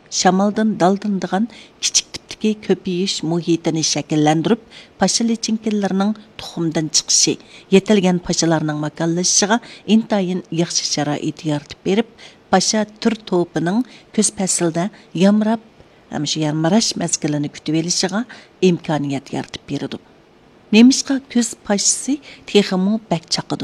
shamoldan daldindigan kichik tipdagi ko'payish muhitini shakllantirib, pasha lichinkinlarning tuxumdan chiqishi, yetilgan pashalarning makonlashishiga intayin yaxshi sharoit yaratib berib, pasha tur to'pining ko'z faslida yamrash mezgilini kutib olishiga imkoniyat yaratib beradi. Nemishqa ko'z pashasi texmu bak chaqidi.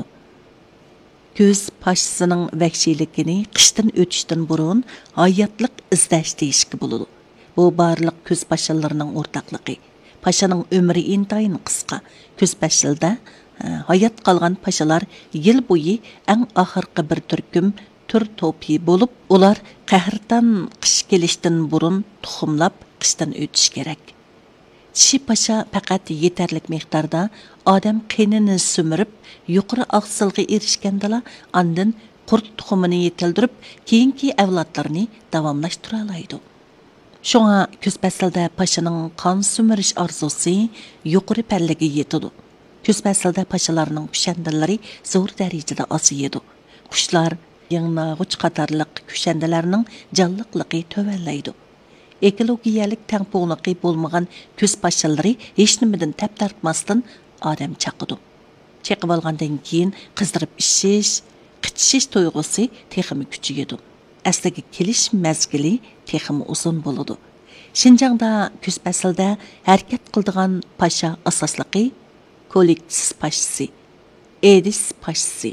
Көз пашысының вәкшилікini қыштын өтіштін бұрын hayatlık izdash deyishki bo'ladi. Bu barliq көз пашаларының ортақлығы. Пашаның өмірі intayin qisqa. Көз пашылда hayat қалған пашалар yil bo'yi әң ақырқы bir түркім түр топи болып, ular qahrdan qish kelishtin burun tuxumlab qishdan o'tish kerak. Dişi paşa faqat yetarlik miqdarda odam qinini sumirib, yuqori oqsilga erishgandala, andin qurt tuxumini yetildirib, keyingi avlodlarni davomlashtira oladi. Shunga kuz faslida paşaning qon sumirish orzusi yuqori pallaga yetadi. Kuz faslida paşalarning kushandalari zo'r darajada oziyadi. Qushlar, yangnag'uch qatorliq kushandalarning jonliqligi to'vallaydi. Ekologiyalik tangpo'nliqi bo'lmagan ko'z pashallari hech nimadan tap tortmasdan odam chaqidi. Chaqib olgandan keyin qizdirib ishish, qichish tuyg'usi texmi kuchayadi. Asliga kelish mezgili texmi uzun bo'ladi. Shinjongda ko'z faslida harakat qiladigan pasha asosligi kollektiv pashasi, Edis pashasi,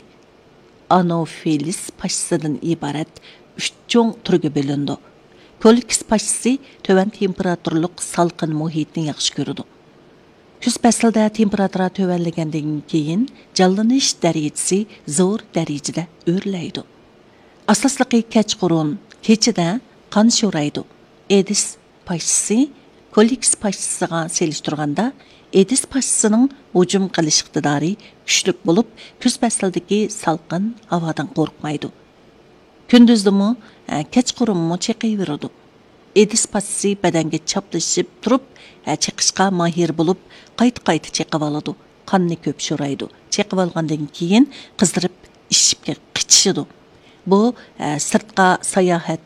Anopheles pashasidan iborat 3 cho'ng turga bo'lindi. Kollektiv pashasi töven temperaturluq salqin muhitni yaxshi ko'radi. Kuz faslida temperatura tövenlagandan keyin jonlanish darajasi zo'r darajada o'rlaydi. Asosligi kechqurun, kechida qon sho'raydi. Edis pashasi kollektiv pashasiga selishtirganda Edis pashasining hujum qilish iqtidori kuchli bo'lib, kuz faslidagi salqin havodan qo'rqmaydi. Kunduzdimi, kechqurunmi cheqiyveradi. Edis pashasi badanga chaplashib turib, cheqishga mahir bo'lib, qayta cheqib oladi. Qonni ko'p sho'raydi. Cheqib olgandan keyin qizdirib ishibga qichishidi. Bu sirtqa sayohat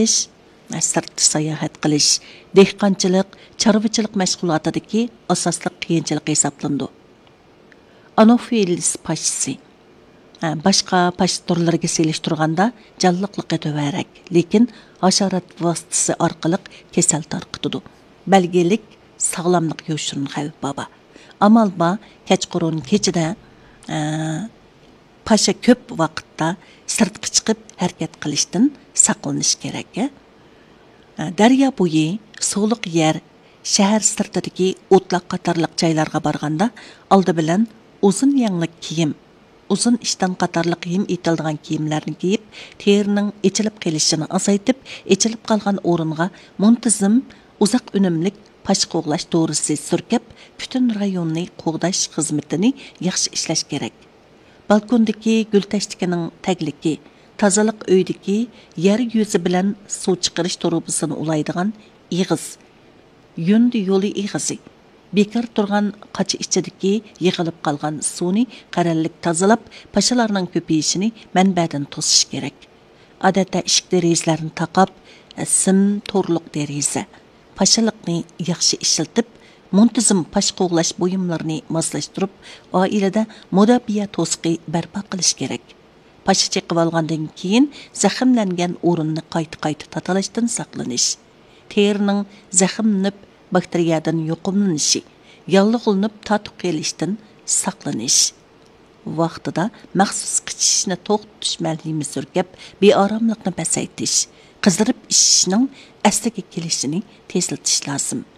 qilish, dehqonchilik, chorvachilik mashg'ulotidagi asosli qiyinchilik hisoblandi. Anopheles pashasi boshqa pash turlariga selishtirganda jonliqligi to'varak, lekin hasharot vositasi orqali kasal tarqitadi. Belgilik sog'lomlik yo'shirin xavf baba. Amalba kechqurun kechida pasha ko'p vaqtda sirtqa chiqib harakat qilishdan saqlanish kerak. Daryo bo'yi, so'liq yer, shahar sirtidagi o'tloq qatorliq joylarga borganda oldi bilan uzun yanglik kiyim, uzun ishdan qatorliq kiyim etildigan kiyimlarni kiyib, terining echilib qolishini azaytib, echilib qolgan o'ringa muntazam uzoq unumlik pash qo'g'lash to'g'risi surkab, butun rayonni qo'g'dash xizmatini yaxshi ishlash kerak. Balkondagi gul tashtikining tagligi, tozaliq uydagi yer yuzi bilan suv chiqarish trubasini ulaydigan ig'iz, yundi yo'li ig'izi, bekar turgan qachi ichidagi yig'ilib qolgan suvni qarallik tozalab, pashalarning ko'payishini manbadan to'sish kerak. Odatda eshik derazalarini taqab, sim to'rliq deraza, pashalikni yaxshi ishiltib, muntazam pash qo'g'lash buyumlarini moslashtirib, oilada mudofaa to'siqi barpo qilish kerak. Pasha cheqib olgandan keyin zaxmlangan o'rinni qayta tozalashdan saqlanish, terining zaxmlanib bakteriyadan yo'qomlanishi, yallig'lanib tatib kelishdan saqlanish. Vaqtida maxsus qichishni to'xtatish malhimi surkab, beoromlikni pasaytish, qizdirib ishishning asliga kelishini tezlatish lozim.